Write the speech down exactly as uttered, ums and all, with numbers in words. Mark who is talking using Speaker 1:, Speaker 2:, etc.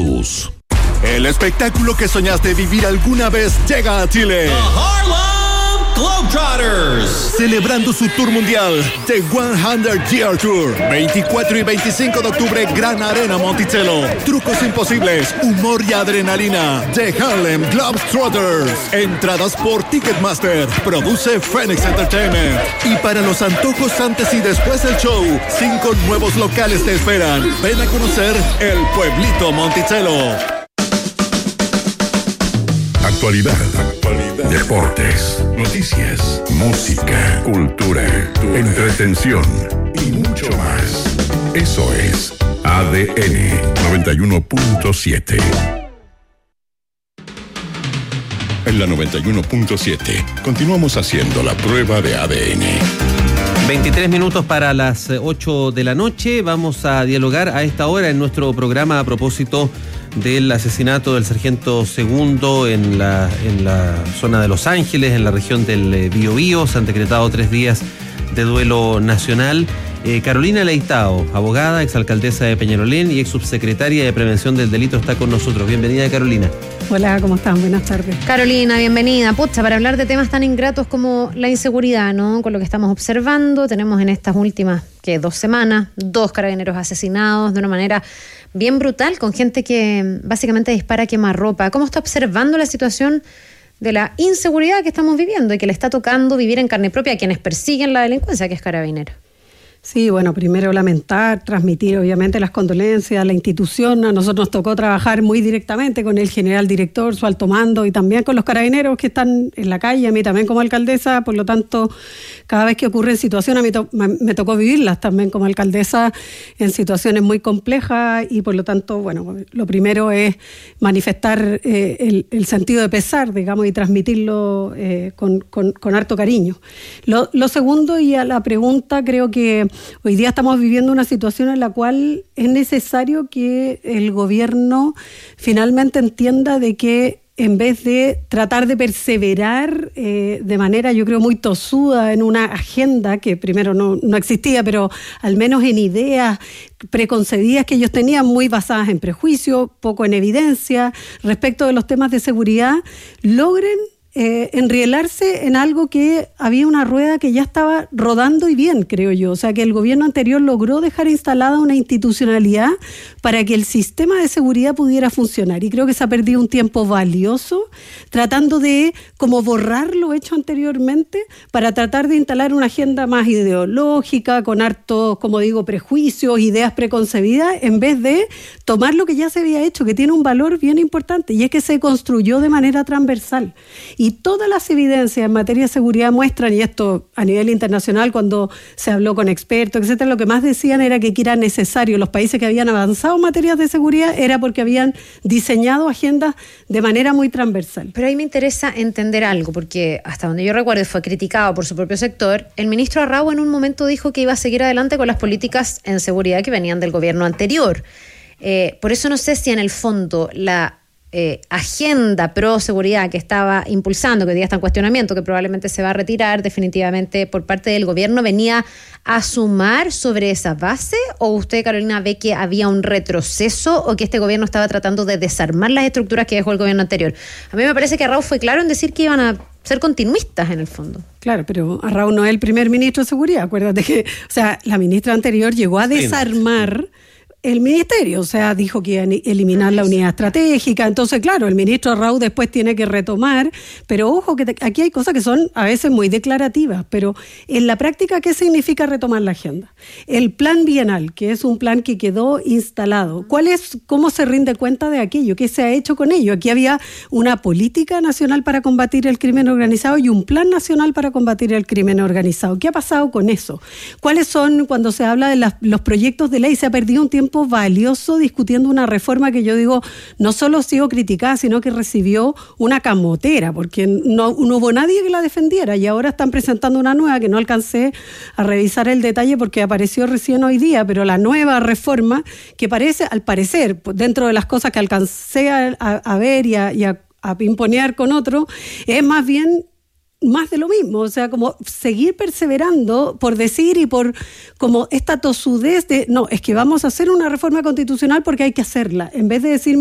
Speaker 1: Focus. El espectáculo que soñaste vivir alguna vez llega a Chile.
Speaker 2: The Harlem Globetrotters.
Speaker 1: Celebrando su tour mundial, The cien Year Tour. veinticuatro y veinticinco de octubre, Gran Arena Monticello. Trucos imposibles, humor y adrenalina. The Harlem Globetrotters. Entradas por Ticketmaster. Produce Phoenix Entertainment. Y para los antojos antes y después del show, cinco nuevos locales te esperan. Ven a conocer el pueblito Monticello.
Speaker 3: Actualidad, actualidad, deportes, noticias, música, cultura, cultura, entretención y mucho más. Eso es A D N noventa y uno punto siete. En la noventa y uno punto siete continuamos haciendo la prueba de A D N.
Speaker 4: veintitrés minutos para las ocho de la noche. Vamos a dialogar a esta hora en nuestro programa a propósito del asesinato del sargento segundo en la, en la zona de Los Ángeles, en la región del Biobío. Se han decretado tres días de duelo nacional. Eh, Carolina Leitao, abogada, exalcaldesa de Peñalolén y ex subsecretaria de Prevención del Delito, está con nosotros. Bienvenida, Carolina.
Speaker 5: Hola, ¿cómo están? Buenas tardes.
Speaker 6: Carolina, bienvenida. Pucha, para hablar de temas tan ingratos como la inseguridad, ¿no? Con lo que estamos observando, tenemos en estas últimas, ¿qué? Dos semanas, dos carabineros asesinados de una manera bien brutal, con gente que básicamente dispara a quemarropa. ¿Cómo está observando la situación de la inseguridad que estamos viviendo y que le está tocando vivir en carne propia a quienes persiguen la delincuencia, que es Carabineros?
Speaker 5: Sí, bueno, primero lamentar, transmitir obviamente las condolencias a la institución. A nosotros nos tocó trabajar muy directamente con el general director, su alto mando y también con los carabineros que están en la calle, a mí también como alcaldesa. Por lo tanto, cada vez que ocurren situaciones, a mí to- me tocó vivirlas también como alcaldesa en situaciones muy complejas y por lo tanto, bueno, lo primero es manifestar eh, el, el sentido de pesar, digamos, y transmitirlo eh, con, con, con harto cariño. Lo, lo segundo, y a la pregunta, creo que hoy día estamos viviendo una situación en la cual es necesario que el gobierno finalmente entienda de que en vez de tratar de perseverar eh, de manera, yo creo, muy tosuda en una agenda que primero no, no existía, pero al menos en ideas preconcebidas que ellos tenían, muy basadas en prejuicios, poco en evidencia, respecto de los temas de seguridad, logren Eh, enrielarse en algo que había una rueda que ya estaba rodando y bien, creo yo. O sea, que el gobierno anterior logró dejar instalada una institucionalidad para que el sistema de seguridad pudiera funcionar. Y creo que se ha perdido un tiempo valioso tratando de como borrar lo hecho anteriormente para tratar de instalar una agenda más ideológica, con hartos, como digo, prejuicios, ideas preconcebidas, en vez de tomar lo que ya se había hecho, que tiene un valor bien importante, y es que se construyó de manera transversal. Y todas las evidencias en materia de seguridad muestran, y esto a nivel internacional, cuando se habló con expertos, etcétera, lo que más decían era que era necesario, los países que habían avanzado en materia de seguridad, era porque habían diseñado agendas de manera muy transversal.
Speaker 6: Pero ahí me interesa entender algo, porque hasta donde yo recuerdo fue criticado por su propio sector. El ministro Arrau en un momento dijo que iba a seguir adelante con las políticas en seguridad que venían del gobierno anterior. Eh, por eso no sé si en el fondo la Eh, agenda pro seguridad que estaba impulsando, que hoy día está en cuestionamiento, que probablemente se va a retirar definitivamente por parte del gobierno, venía a sumar sobre esa base, o usted, Carolina, ve que había un retroceso o que este gobierno estaba tratando de desarmar las estructuras que dejó el gobierno anterior. A mí me parece que Arrau fue claro en decir que iban a ser continuistas en el fondo.
Speaker 5: Claro, pero Arrau no es el primer ministro de seguridad, acuérdate que, o sea, la ministra anterior llegó a desarmar el ministerio, o sea, dijo que iba a eliminar la unidad estratégica. Entonces, claro, el ministro Arrau después tiene que retomar, pero ojo que te, aquí hay cosas que son a veces muy declarativas, pero en la práctica, ¿qué significa retomar la agenda? El plan bienal, que es un plan que quedó instalado, ¿cuál es, cómo se rinde cuenta de aquello? ¿Qué se ha hecho con ello? Aquí había una política nacional para combatir el crimen organizado y un plan nacional para combatir el crimen organizado. ¿Qué ha pasado con eso? ¿Cuáles son, cuando se habla de las, los proyectos de ley, se ha perdido un tiempo valioso discutiendo una reforma que yo digo no solo ha sido criticada, sino que recibió una camotera, porque no, no hubo nadie que la defendiera, y ahora están presentando una nueva que no alcancé a revisar el detalle porque apareció recién hoy día, pero la nueva reforma que parece, al parecer, dentro de las cosas que alcancé a, a, a ver y a, y a, a pimponear con otro, es más bien más de lo mismo, o sea, como seguir perseverando por decir y por como esta tosudez de, no, es que vamos a hacer una reforma constitucional porque hay que hacerla, en vez de decir